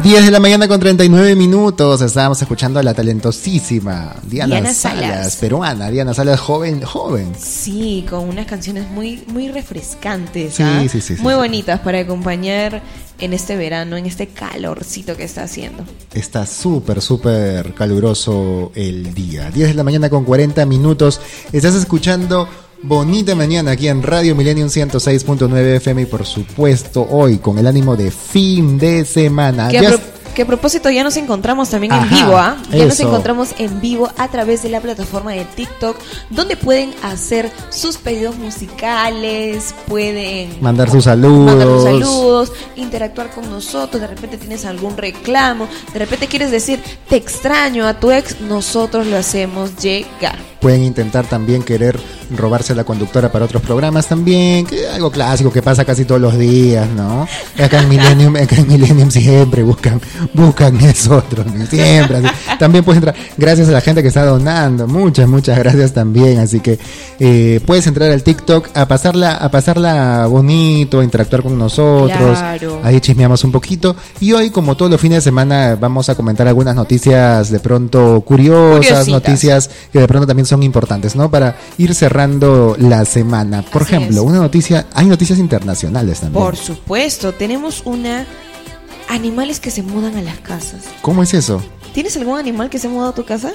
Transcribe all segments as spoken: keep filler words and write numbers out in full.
diez de la mañana con treinta y nueve minutos. Estábamos escuchando a la talentosísima Diana, Diana Salas, Salas, peruana. Diana Salas, joven, joven. Sí, con unas canciones muy, muy refrescantes. Sí, ¿ah? sí, sí, sí. Muy sí. bonitas para acompañar en este verano, en este calorcito que está haciendo. Está súper, súper caluroso el día. diez de la mañana con cuarenta minutos. Estás escuchando Bonita Mañana aquí en Radio Millennium ciento seis punto nueve F M y por supuesto hoy con el ánimo de fin de semana. Que a, pro- que a propósito ya nos encontramos también Ajá, en vivo, ¿ah? ¿eh? Ya eso. Nos encontramos en vivo a través de la plataforma de TikTok, donde pueden hacer sus pedidos musicales, pueden mandar sus saludos, mandar sus saludos, interactuar con nosotros. De repente tienes algún reclamo, de repente quieres decir te extraño a tu ex, nosotros lo hacemos llegar. Pueden intentar también querer robarse la conductora para otros programas también, que algo clásico que pasa casi todos los días, ¿no? Acá en Millennium, acá en Millennium siempre buscan, buscan nosotros, siempre. Así. También puedes entrar, gracias a la gente que está donando, muchas, muchas gracias también. Así que eh, puedes entrar al TikTok a pasarla, a pasarla bonito, a interactuar con nosotros. Claro. Ahí chismeamos un poquito. Y hoy, como todos los fines de semana, vamos a comentar algunas noticias de pronto curiosas, Curiositas. noticias que de pronto también son importantes, ¿no? Para ir cerrando la semana. Por Así ejemplo, es. una noticia, hay noticias internacionales también. Por supuesto, tenemos una animales que se mudan a las casas. ¿Cómo es eso? ¿Tienes algún animal que se ha mudado a tu casa?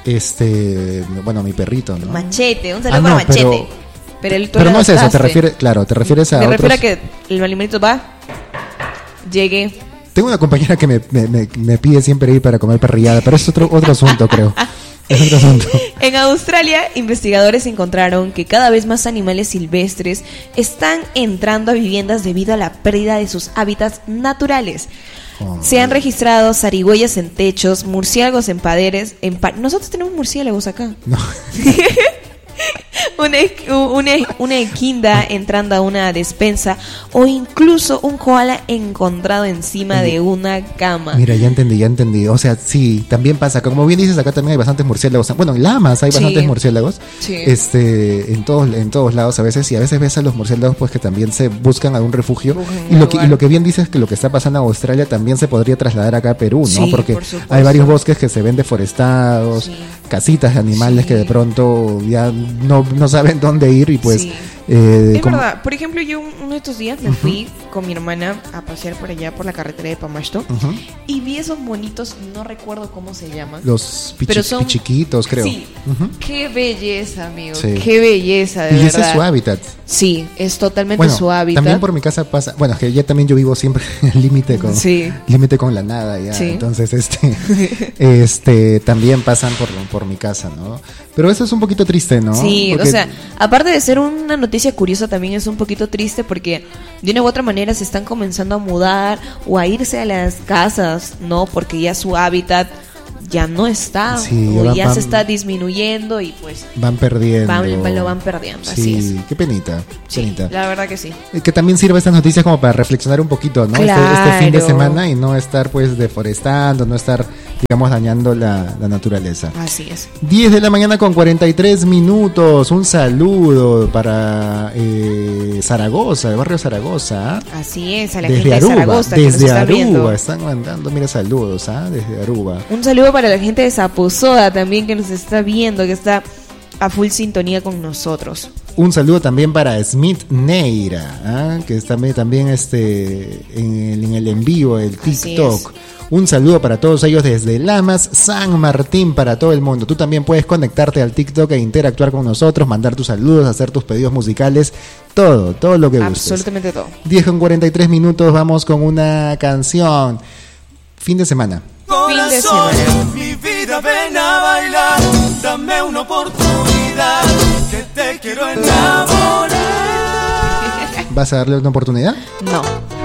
Este, bueno, mi perrito, ¿no? Machete, un saludo ah, no, para Machete. Pero, pero, el, pero no es eso, te refieres, claro, te refieres a Me otros... refiero a que el animalito va, llegue. Tengo una compañera que me, me, me, me pide siempre ir para comer parrillada, pero es otro, otro asunto, creo. Es otro asunto. En Australia, investigadores encontraron que cada vez más animales silvestres están entrando a viviendas debido a la pérdida de sus hábitats naturales. Oh, Se han registrado zarigüeyas en techos, murciélagos en paredes. En pa- Nosotros tenemos murciélagos acá. No. Una, una, una equinda entrando a una despensa o incluso un koala encontrado encima de una cama. Mira, ya entendí, ya entendí. O sea, sí, también pasa. Como bien dices, acá también hay bastantes murciélagos. Bueno, en Lamas hay bastantes sí. murciélagos. Sí. Este, en todos, en todos lados a veces. Y a veces ves a los murciélagos pues que también se buscan algún refugio. Y lo, que, y lo que bien dices es que lo que está pasando en Australia también se podría trasladar acá a Perú, ¿no? Sí, porque por hay varios bosques que se ven deforestados, sí. casitas de animales sí. que de pronto ya no, no saben dónde ir y pues... Sí. Eh, es como... verdad, por ejemplo, yo uno de estos días me uh-huh. fui con mi hermana a pasear por allá por la carretera de Pamasto uh-huh. y vi esos monitos, no recuerdo cómo se llaman. Los pichi- pero son... pichiquitos, creo. Sí, uh-huh. Qué belleza, amigo, sí. qué belleza, de y verdad. ese es su hábitat. Sí, es totalmente bueno, su hábitat. También por mi casa pasa, bueno, es que ya también yo vivo siempre en el límite con, sí. límite con la nada, ya. Sí. Entonces, este, este, también pasan por, por mi casa, ¿no? Pero eso es un poquito triste, ¿no? Sí, porque... o sea, aparte de ser una noticia curiosa, también es un poquito triste porque de una u otra manera se están comenzando a mudar o a irse a las casas, ¿no? Porque ya su hábitat ya no está, sí, o van, ya van, se está disminuyendo y pues van perdiendo, van, lo van perdiendo, sí, así es. Qué penita, sí, penita. La verdad que sí. Que también sirva estas noticias como para reflexionar un poquito, ¿no? Claro. Este, este fin de semana y no estar pues deforestando, no estar, digamos, dañando la, la naturaleza. Así es. diez de la mañana con cuarenta y tres minutos. Un saludo para eh, Zaragoza, el barrio Zaragoza. ¿eh? Así es, a la desde gente Aruba, de Zaragoza. Desde que nos está Aruba, viendo. están mandando, mira, saludos, ¿ah? ¿eh? Desde Aruba. Un saludo para la gente de Zapuzoda también que nos está viendo, que está a full sintonía con nosotros. Un saludo también para Smith Neira, ¿eh? Que está también este, en, el, en el en vivo, el TikTok. Un saludo para todos ellos desde Lamas, San Martín, para todo el mundo. Tú también puedes conectarte al TikTok e interactuar con nosotros, mandar tus saludos, hacer tus pedidos musicales, todo, todo lo que gustes. Absolutamente todo. diez con cuarenta y tres minutos, vamos con una canción. Fin de semana. Fin de semana. Mi vida, ven a bailar, dame una oportunidad, que te quiero enamorar. ¿Vas a darle una oportunidad? No.